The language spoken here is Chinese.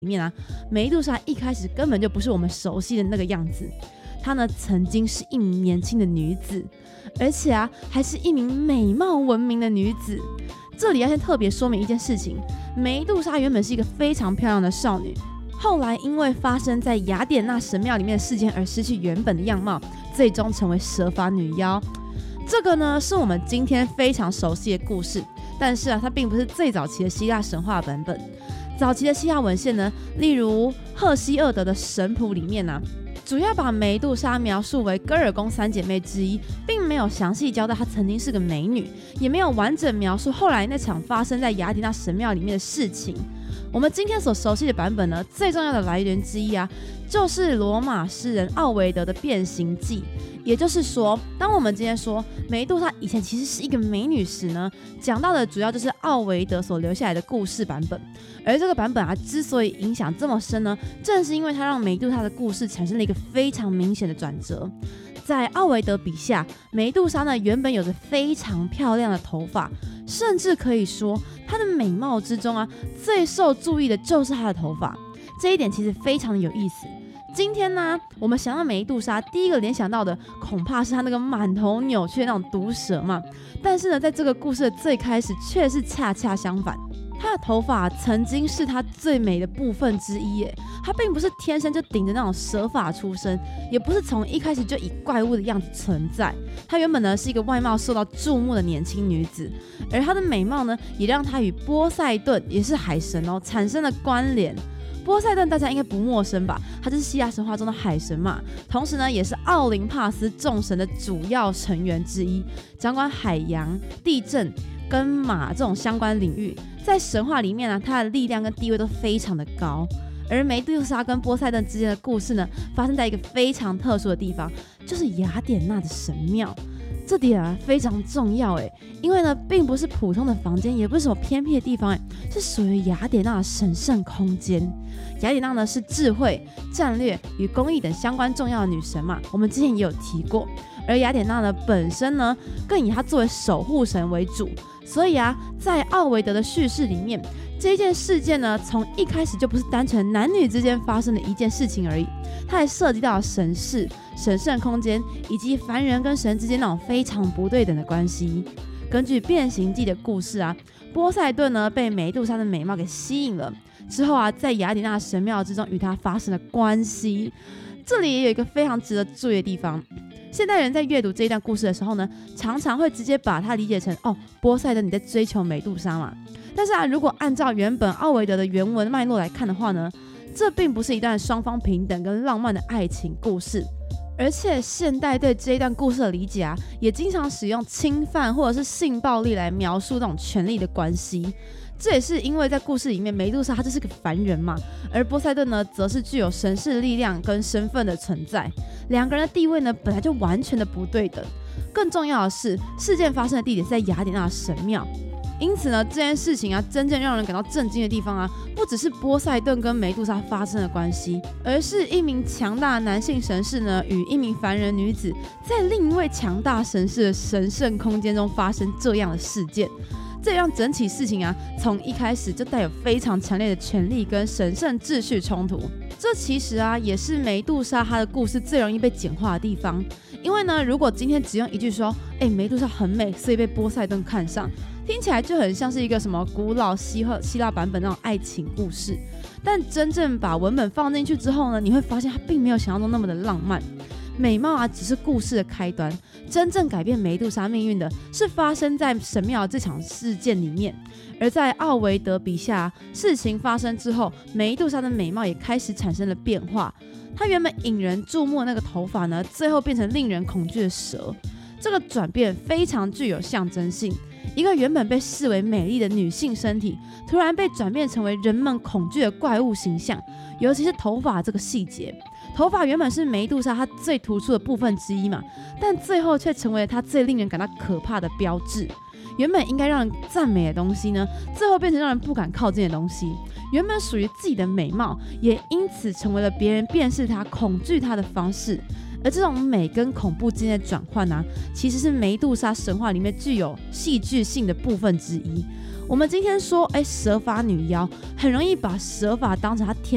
里面啊，梅杜莎一开始根本就不是我们熟悉的那个样子。她呢，曾经是一名年轻的女子，而且啊，还是一名美貌闻名的女子。这里要先特别说明一件事情：梅杜莎原本是一个非常漂亮的少女，后来因为发生在雅典娜神庙里面的事件而失去原本的样貌，最终成为蛇发女妖。这个呢，是我们今天非常熟悉的故事，但是啊，它并不是最早期的希腊神话版本。早期的希腊文献呢，例如赫西厄德的神谱里面啊，主要把梅杜莎描述为戈尔宫三姐妹之一，并没有详细交代她曾经是个美女，也没有完整描述后来那场发生在雅典娜神庙里面的事情。我们今天所熟悉的版本呢，最重要的来源之一啊，就是罗马诗人奥维德的《变形记》。也就是说，当我们今天说梅杜莎以前其实是一个美女时呢，讲到的主要就是奥维德所留下来的故事版本。而这个版本啊，之所以影响这么深呢，正是因为它让梅杜莎的故事产生了一个非常明显的转折。在奥维德笔下，梅杜莎呢原本有着非常漂亮的头发，甚至可以说她的美貌之中啊，最受注意的就是她的头发。这一点其实非常的有意思。今天呢，我们想到梅杜莎，第一个联想到的恐怕是她那个满头扭曲的那种毒蛇嘛。但是呢，在这个故事的最开始，却是恰恰相反。她的头发曾经是她最美的部分之一耶，她并不是天生就顶着那种蛇发出生，也不是从一开始就以怪物的样子存在。她原本呢是一个外貌受到注目的年轻女子，而她的美貌呢，也让她与波塞顿，也是海神哦，产生了关联。波塞顿大家应该不陌生吧？他就是希腊神话中的海神嘛，同时呢，也是奥林帕斯众神的主要成员之一，掌管海洋、地震跟马这种相关领域。在神话里面啊，他的力量跟地位都非常的高。而梅杜莎跟波塞顿之间的故事呢，发生在一个非常特殊的地方，就是雅典娜的神庙。这点啊非常重要诶，因为呢并不是普通的房间，也不是什么偏僻的地方诶，是属于雅典娜的神圣空间。雅典娜呢是智慧、战略与公益等相关重要的女神嘛，我们之前也有提过。而雅典娜呢本身呢更以她作为守护神为主，所以啊，在奥维德的叙事里面，这一件事件呢从一开始就不是单纯男女之间发生的一件事情而已，它还涉及到了神事、神圣空间以及凡人跟神之间那种非常不对等的关系。根据《变形记》的故事啊，波塞顿呢被梅杜莎的美貌给吸引了，之后啊，在雅典娜神庙之中与她发生了关系。这里也有一个非常值得注意的地方，现代人在阅读这一段故事的时候呢，常常会直接把它理解成波塞顿你在追求梅杜莎嘛。但是啊，如果按照原本奥维德的原文脉络来看的话呢，这并不是一段双方平等跟浪漫的爱情故事。而且现代对这一段故事的理解啊，也经常使用侵犯或者是性暴力来描述那种权力的关系。这也是因为在故事里面，梅杜莎她就是个凡人嘛，而波塞顿呢，则是具有神式力量跟身份的存在。两个人的地位呢，本来就完全的不对等。更重要的是，事件发生的地点是在雅典娜的神庙。因此呢，这件事情啊，真正让人感到震惊的地方啊，不只是波塞顿跟梅杜莎发生的关系，而是一名强大的男性神士呢，与一名凡人女子在另一位强大神士的神圣空间中发生这样的事件。这也让整起事情啊，从一开始就带有非常强烈的权力跟神圣秩序冲突。这其实啊，也是梅杜莎她的故事最容易被简化的地方。因为呢，如果今天只用一句说，梅杜莎很美，所以被波塞顿看上，听起来就很像是一个什么古老希腊版本那种爱情故事。但真正把文本放进去之后呢，你会发现它并没有想象中那么的浪漫。美貌啊，只是故事的开端，真正改变梅杜莎命运的是发生在神庙这场事件里面。而在奥维德笔下，事情发生之后，梅杜莎的美貌也开始产生了变化。她原本引人注目的那个头发呢，最后变成令人恐惧的蛇。这个转变非常具有象征性，一个原本被视为美丽的女性身体，突然被转变成为人们恐惧的怪物形象。尤其是头发这个细节，头发原本是梅杜莎她最突出的部分之一嘛，但最后却成为了她最令人感到可怕的标志。原本应该让人赞美的东西呢，最后变成让人不敢靠近的东西。原本属于自己的美貌，也因此成为了别人辨识她、恐惧她的方式。而这种美跟恐怖之间的转换啊，其实是梅杜莎神话里面具有戏剧性的部分之一。我们今天说，蛇发女妖，很容易把蛇发当成她天